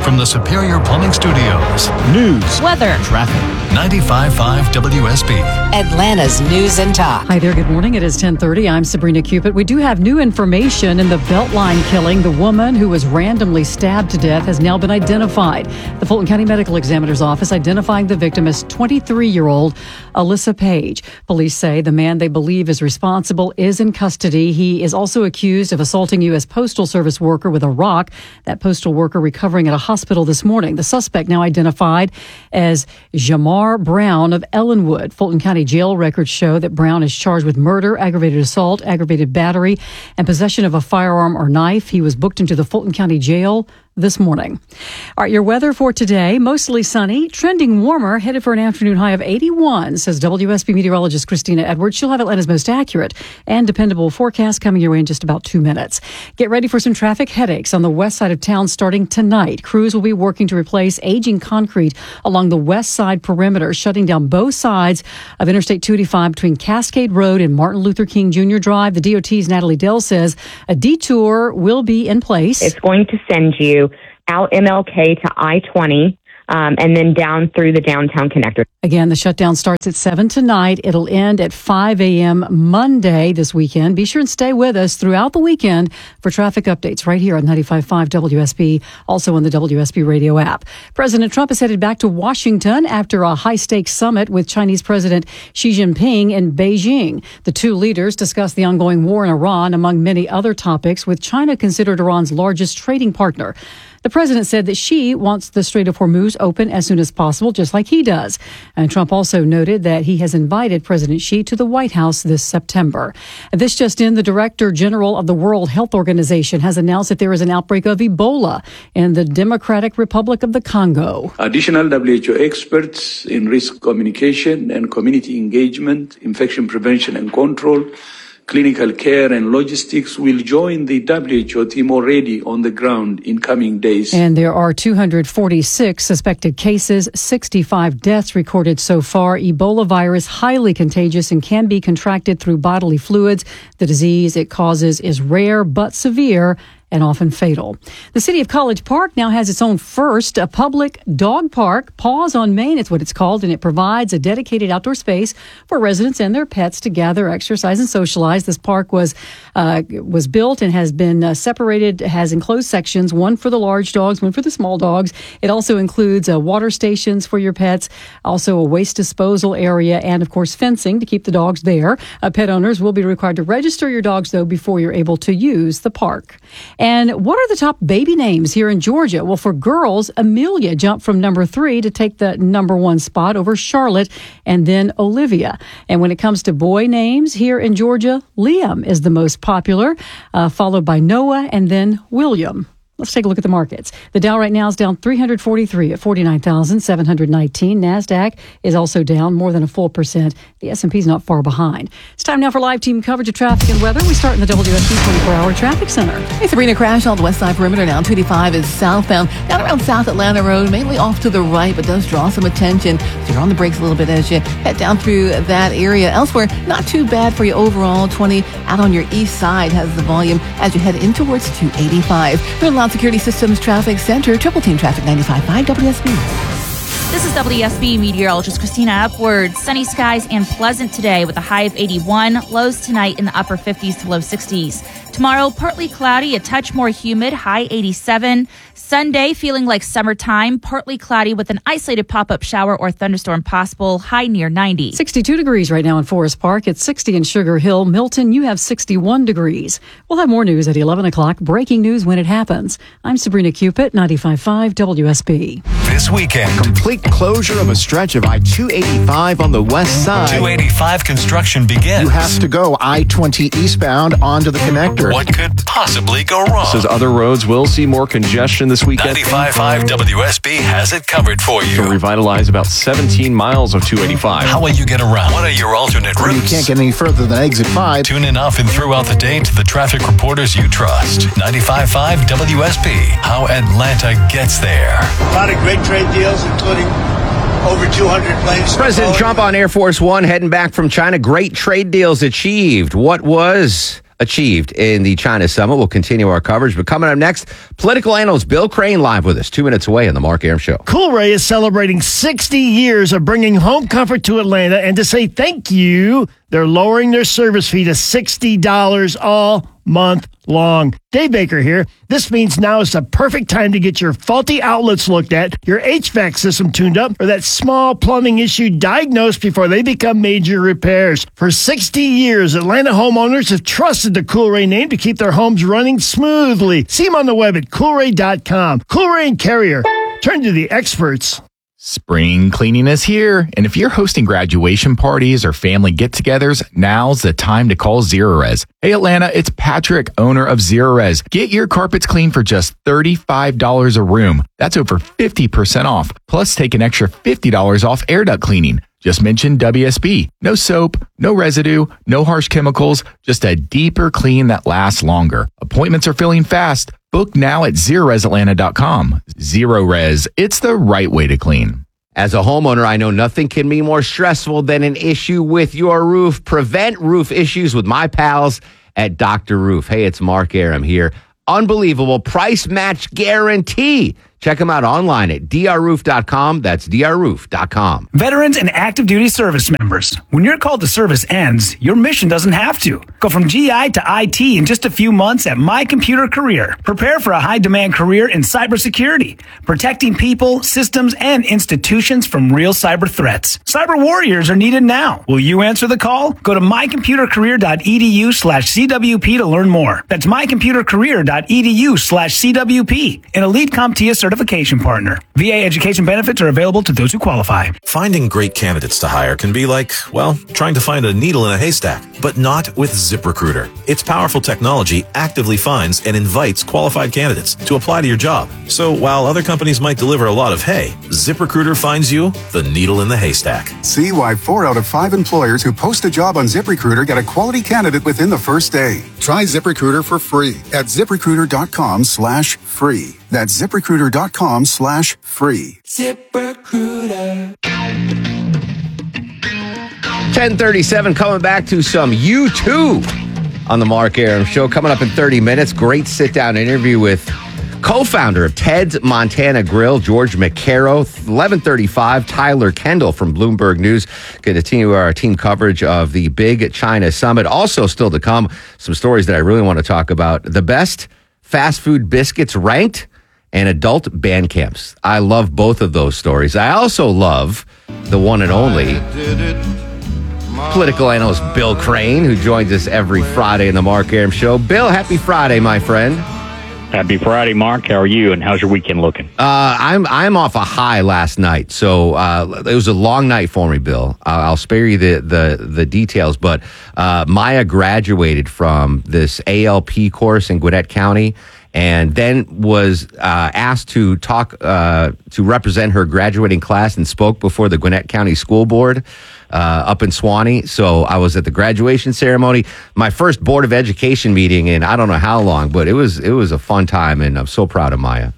from the Superior Plumbing Studios. News, weather, traffic. ninety-five point five W S B. Atlanta's News and Talk. Hi there, good morning. It is ten thirty. I'm Sabrina Cupid. We do have new information in the Beltline killing. The woman who was randomly stabbed to death has now been identified. The Fulton County Medical Examiner's Office identifying the victim as twenty-three-year-old Alyssa Page. Police say the man they believe is responsible is in custody. He is also accused of assaulting U S Postal Service worker with a rock. That postal worker recovering at a hospital this morning. The suspect now identified as Jamar Brown of Ellenwood. Fulton County jail records show that Brown is charged with murder, aggravated assault, aggravated battery, and possession of a firearm or knife. He was booked into the Fulton County Jail this morning. All right, your weather for today, mostly sunny, trending warmer, headed for an afternoon high of eighty-one, says W S B meteorologist Christina Edwards. She'll have Atlanta's most accurate and dependable forecast coming your way in just about two minutes. Get ready for some traffic headaches on the west side of town starting tonight. Crews will be working to replace aging concrete along the west side perimeter, shutting down both sides of Interstate two eighty-five between Cascade Road and Martin Luther King Junior Drive. The D O T's Natalie Dell says a detour will be in place. It's going to send you out M L K to I twenty, um, and then down through the downtown connector. Again, the shutdown starts at seven tonight. It'll end at five a.m. Monday this weekend. Be sure and stay with us throughout the weekend for traffic updates right here on ninety-five point five W S B, also on the W S B radio app. President Trump is headed back to Washington after a high-stakes summit with Chinese President Xi Jinping in Beijing. The two leaders discussed the ongoing war in Iran, among many other topics, with China considered Iran's largest trading partner. The president said that Xi wants the Strait of Hormuz open as soon as possible, just like he does. And Trump also noted that he has invited President Xi to the White House this September. And this just in, the Director General of the World Health Organization has announced that there is an outbreak of Ebola in the Democratic Republic of the Congo. Additional W H O experts in risk communication and community engagement, infection prevention and control, clinical care and logistics will join the W H O team already on the ground in coming days. And there are two hundred forty-six suspected cases, sixty-five deaths recorded so far. Ebola virus, highly contagious and can be contracted through bodily fluids. The disease it causes is rare but severe and often fatal. The city of College Park now has its own first a public dog park. Paws on Main is what it's called, and it provides a dedicated outdoor space for residents and their pets to gather, exercise, and socialize. This park was uh, was built and has been uh, separated, has enclosed sections, one for the large dogs, one for the small dogs. It also includes uh, water stations for your pets, also a waste disposal area, and, of course, fencing to keep the dogs there. Uh, pet owners will be required to register your dogs, though, before you're able to use the park. And what are the top baby names here in Georgia? Well, for girls, Amelia jumped from number three to take the number one spot over Charlotte and then Olivia. And when it comes to boy names here in Georgia, Liam is the most popular, uh, followed by Noah and then William. Let's take a look at the markets. The Dow right now is down three hundred forty-three at forty-nine thousand seven hundred nineteen. NASDAQ is also down more than a full percent. The S and P is not far behind. It's time now for live team coverage of traffic and weather. We start in the W S B twenty-four hour Traffic Center. Hey, Sabrina, crash on the west side perimeter now. two eighty-five is southbound. Down around South Atlanta Road, mainly off to the right, but does draw some attention. So you're on the brakes a little bit as you head down through that area. Elsewhere, not too bad for you overall. twenty out on your east side has the volume as you head in towards two eighty-five. We're in Loud Security Systems Traffic Center, Triple Team Traffic ninety-five point five W S B. This is W S B meteorologist Christina Upwards. Sunny skies and pleasant today with a high of eighty-one. Lows tonight in the upper fifties to low sixties. Tomorrow, partly cloudy, a touch more humid, high eighty-seven. Sunday, feeling like summertime, partly cloudy with an isolated pop-up shower or thunderstorm possible, high near ninety. sixty-two degrees right now in Forest Park. It's sixty in Sugar Hill. Milton, you have sixty-one degrees. We'll have more news at eleven o'clock. Breaking news when it happens. I'm Sabrina Cupid, ninety-five point five W S B. This weekend, complete closure of a stretch of I two eighty-five on the west side. two eighty-five construction begins. You have to go I twenty eastbound onto the connector. What could possibly go wrong? Says other roads will see more congestion this weekend. ninety-five point five W S B has it covered for you. To revitalize about seventeen miles of two eighty-five. How will you get around? What are your alternate routes? You can't get any further than exit five. Tune in often throughout the day to the traffic reporters you trust. ninety-five point five W S B. How Atlanta gets there. A lot of great trade deals, including over two hundred planes. President Trump on Air Force One heading back from China. Great trade deals achieved. What was achieved in the China Summit. We'll continue our coverage. But coming up next, political analyst Bill Crane live with us, two minutes away on the Mark Arum Show. Coolray is celebrating sixty years of bringing home comfort to Atlanta, and to say thank you, they're lowering their service fee to sixty dollars all month long. Dave Baker here. This means now is the perfect time to get your faulty outlets looked at, your H V A C system tuned up, or that small plumbing issue diagnosed before they become major repairs. For sixty years, Atlanta homeowners have trusted the Coolray name to keep their homes running smoothly. See them on the web at coolray dot com. Coolray and Carrier. Turn to the experts. Spring cleaning is here, and if you're hosting graduation parties or family get-togethers, now's the time to call Zerorez. Hey Atlanta, it's Patrick, owner of Zerorez. Get your carpets clean for just thirty-five dollars a room. That's over fifty percent off. Plus, take an extra fifty dollars off air duct cleaning. Just mention W S B. No soap, no residue, no harsh chemicals, just a deeper clean that lasts longer. Appointments are filling fast. Book now at zerorez atlanta dot com. Zerorez, it's the right way to clean. As a homeowner, I know nothing can be more stressful than an issue with your roof. Prevent roof issues with my pals at Doctor Roof. Hey, it's Mark Arum here. Unbelievable price match guarantee. Check them out online at d r roof dot com. That's d r roof dot com. Veterans and active duty service members. When your call to service ends, your mission doesn't have to. Go from G I to I T in just a few months at My Computer Career. Prepare for a high-demand career in cybersecurity, protecting people, systems, and institutions from real cyber threats. Cyber warriors are needed now. Will you answer the call? Go to my computer career dot e d u slash c w p to learn more. That's my computer career dot e d u slash c w p. An elite CompTIA certification partner. V A education benefits are available to those who qualify. Finding great candidates to hire can be like, well, trying to find a needle in a haystack, but not with ZipRecruiter. Its powerful technology actively finds and invites qualified candidates to apply to your job. So while other companies might deliver a lot of hay, ZipRecruiter finds you the needle in the haystack. See why four out of five employers who post a job on ZipRecruiter get a quality candidate within the first day. Try ZipRecruiter for free at ziprecruiter dot com slash free. That's ziprecruiter dot com slash free. ZipRecruiter. ten thirty-seven, coming back to some U two on the Mark Arum Show. Coming up in thirty minutes, great sit-down interview with co-founder of Ted's Montana Grill, George McCarrow. eleven thirty-five, Tyler Kendall from Bloomberg News. Going to continue our team coverage of the big China Summit. Also still to come, some stories that I really want to talk about. The best fast food biscuits ranked and adult band camps. I love both of those stories. I also love the one and only political analyst Bill Crane, who joins us every Friday in the Mark Arum Show. Bill, happy Friday, my friend. Happy Friday, Mark. How are you, and how's your weekend looking? Uh, I'm I'm off a high last night, so uh, it was a long night for me, Bill. Uh, I'll spare you the the, the details, but uh, Maya graduated from this A L P course in Gwinnett County, and then was uh, asked to talk uh, to represent her graduating class and spoke before the Gwinnett County School Board uh, up in Suwanee. So I was at the graduation ceremony, my first Board of Education meeting in I don't know how long, but it was it was a fun time, and I'm so proud of Maya.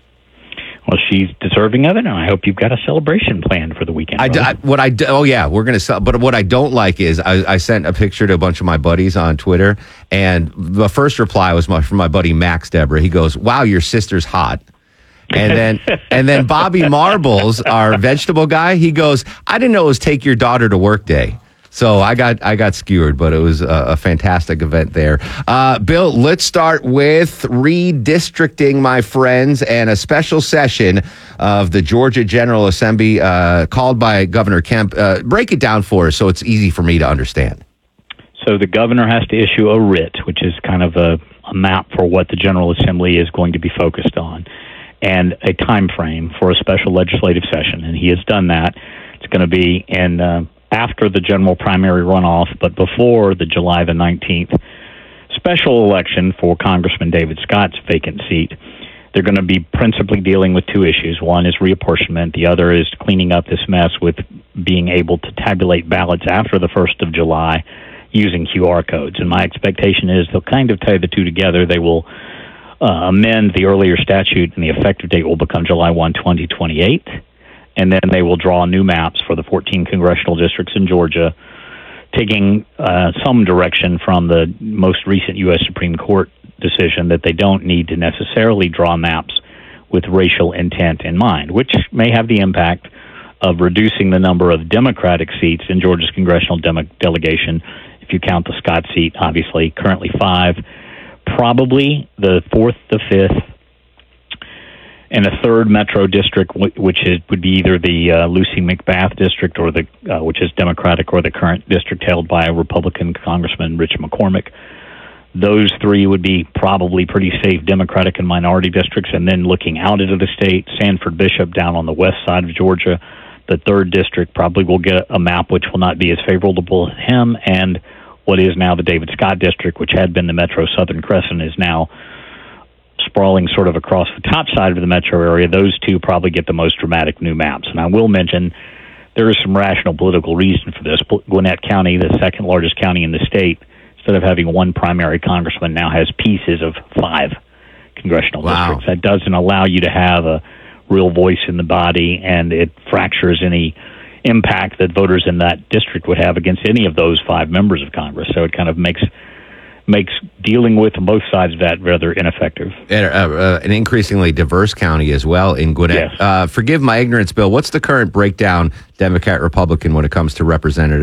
Well, she's deserving of it, and I hope you've got a celebration planned for the weekend. I, I, what I oh yeah, we're gonna sell. But what I don't like is I, I sent a picture to a bunch of my buddies on Twitter, and the first reply was my, from my buddy Max Deborah. He goes, "Wow, your sister's hot." And then and then Bobby Marbles, our vegetable guy, he goes, "I didn't know it was take your daughter to work day." So I got I got skewered, but it was a, a fantastic event there. Uh, Bill, let's start with redistricting, my friends, and a special session of the Georgia General Assembly uh, called by Governor Kemp. Uh, break it down for us so it's easy for me to understand. So the governor has to issue a writ, which is kind of a, a map for what the General Assembly is going to be focused on, and a time frame for a special legislative session, and he has done that. It's going to be in uh, after the general primary runoff, but before the July the nineteenth special election for Congressman David Scott's vacant seat. They're going to be principally dealing with two issues. One is reapportionment. The other is cleaning up this mess with being able to tabulate ballots after the first of July using Q R codes. And my expectation is they'll kind of tie the two together. They will uh, amend the earlier statute, and the effective date will become July first, twenty twenty-eight. And then they will draw new maps for the fourteen congressional districts in Georgia taking uh, some direction from the most recent U S Supreme Court decision that they don't need to necessarily draw maps with racial intent in mind, which may have the impact of reducing the number of Democratic seats in Georgia's congressional dem- delegation. If you count the Scott seat, obviously, currently five, probably the fourth, the fifth, and a third metro district, which is, would be either the uh, Lucy McBath district, or the uh, which is Democratic, or the current district held by Republican Congressman Rich McCormick. Those three would be probably pretty safe Democratic and minority districts. And then looking out into the state, Sanford Bishop down on the west side of Georgia, the third district probably will get a map which will not be as favorable to him. And what is now the David Scott district, which had been the Metro Southern Crescent, is now sprawling sort of across the top side of the metro area. Those two probably get the most dramatic new maps. And I will mention there is some rational political reason for this. Gwinnett County, the second largest county in the state, instead of having one primary congressman, now has pieces of five congressional Wow. districts. That doesn't allow you to have a real voice in the body, and it fractures any impact that voters in that district would have against any of those five members of Congress. So it kind of makes makes dealing with both sides of that rather ineffective. And, uh, uh, an increasingly diverse county as well in Gwinnett. Yes. Uh, forgive my ignorance, Bill. What's the current breakdown, Democrat, Republican, when it comes to representative